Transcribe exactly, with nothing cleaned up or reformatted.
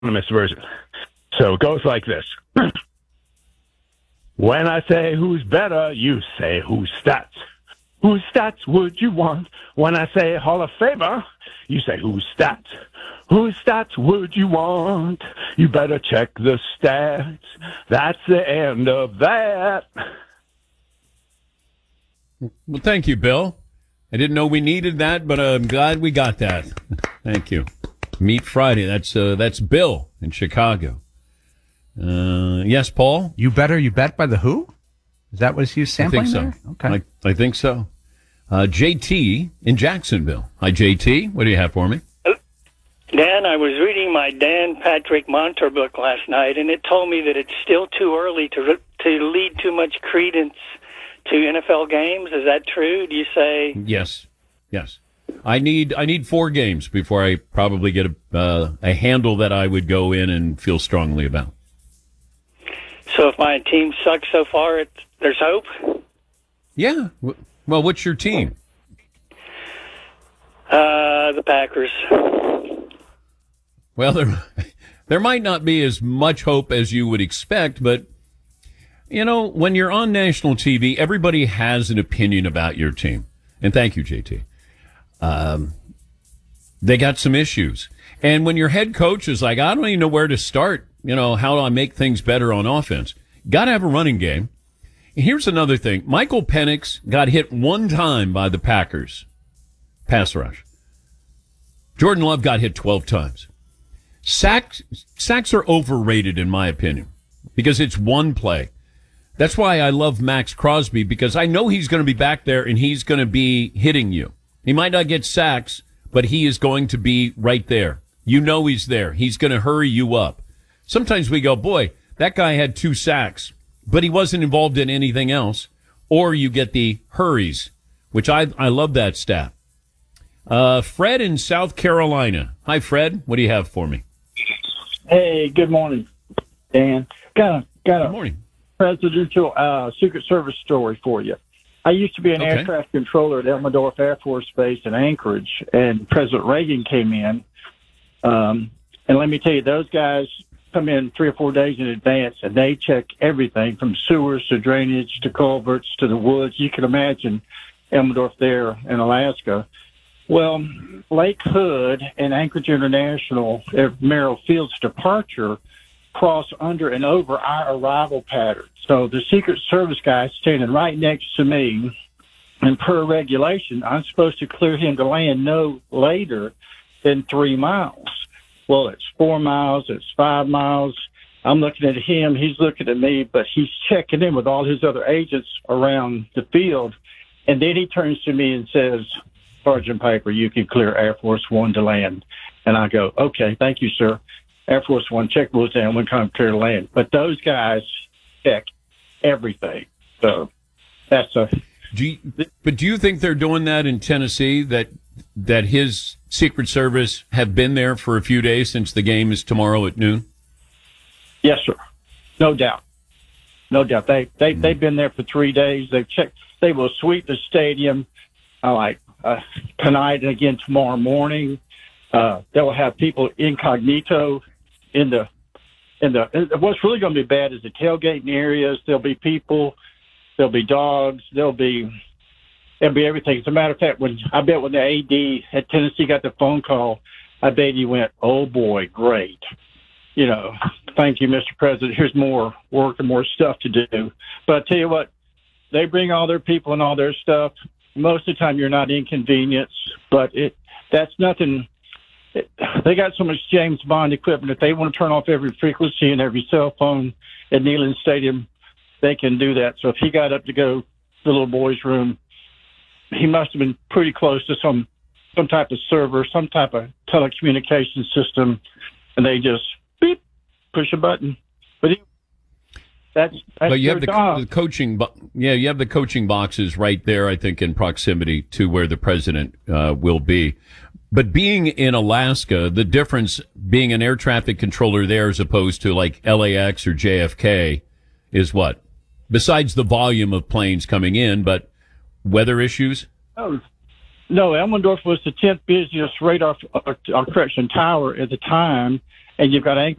anonymous version. So it goes like this. When I say who's better, you say whose stats. Whose stats would you want? When I say Hall of Famer, you say whose stats. Whose stats would you want? You better check the stats. That's the end of that. Well, thank you, Bill. I didn't know we needed that, but I'm glad we got that. Thank you. Meet Friday. That's uh, that's Bill in Chicago. Uh, yes, Paul? You better, you bet by the Who? Is that what he's sampling I think so. there? Okay. I, I think so. Uh, J T in Jacksonville. Hi, J T. What do you have for me? Dan, I was reading my Dan Patrick Monter book last night, and it told me that it's still too early to to lead too much credence to N F L games. Is that true? Do you say? Yes. Yes. I need I need four games before I probably get a uh, a handle that I would go in and feel strongly about. So if my team sucks so far, it's, there's hope? Yeah. Well, what's your team? Uh, the Packers. Well, there, there might not be as much hope as you would expect, but, you know, when you're on national T V, everybody has an opinion about your team. And thank you, J T. Um, they got some issues. And when your head coach is like, I don't even know where to start, you know, how do I make things better on offense? Got to have a running game. Here's another thing. Michael Penix got hit one time by the Packers. Pass rush. Jordan Love got hit twelve times. Sacks, sacks are overrated, in my opinion, because it's one play. That's why I love Max Crosby, because I know he's going to be back there and he's going to be hitting you. He might not get sacks, but he is going to be right there. You know he's there. He's going to hurry you up. Sometimes we go, boy, that guy had two sacks, but he wasn't involved in anything else. Or you get the hurries, which I I love that stat. Uh, Fred in South Carolina. Hi, Fred. What do you have for me? Hey, good morning, Dan. Got a got a Good morning. presidential uh, Secret Service story for you. I used to be an Okay. air traffic controller at Elmendorf Air Force Base in Anchorage, and President Reagan came in. Um, and let me tell you, those guys come in three or four days in advance, and they check everything from sewers to drainage to culverts to the woods. You can imagine Elmendorf there in Alaska. Well, Lake Hood and Anchorage International, at Merrill Field's departure, cross under and over our arrival pattern. So the Secret Service guy is standing right next to me, and per regulation, I'm supposed to clear him to land no later than three miles. Well, it's four miles, it's five miles. I'm looking at him, he's looking at me, but he's checking in with all his other agents around the field. And then he turns to me and says, Sergeant Piper, you can clear Air Force One to land. And I go, okay, thank you, sir. Air Force One, check those down, we come clear to land. But those guys check everything. So that's a... Do you, but do you think they're doing that in Tennessee, that that his Secret Service have been there for a few days since the game is tomorrow at noon? Yes, sir. No doubt. No doubt. They, they, mm-hmm. They've been there for three days. They've checked. They will sweep the stadium uh, like uh, tonight and again tomorrow morning. Uh, they'll have people incognito in the in the. What's really going to be bad is the tailgating areas. There'll be people. There'll be dogs. There'll be there'll be everything. As a matter of fact, when I bet when the A D at Tennessee got the phone call, I bet he went, "Oh boy, great! You know, thank you, Mister President. Here's more work and more stuff to do." But I tell you what, they bring all their people and all their stuff. Most of the time, you're not inconvenienced, but it that's nothing. It, they got so much James Bond equipment. If they want to turn off every frequency and every cell phone at Neyland Stadium, they can do that. So if he got up to go to the little boy's room, he must have been pretty close to some some type of server, some type of telecommunication system, and they just beep, push a button. But he, that's, that's but you have the, job. the coaching, bo- yeah, you have the coaching boxes right there, I think, in proximity to where the president uh, will be. But being in Alaska, the difference being an air traffic controller there as opposed to like L A X or J F K is what? Besides the volume of planes coming in, but weather issues? Oh, no, Elmendorf was the tenth busiest radar, uh, uh, correction, tower at the time, and you've got angry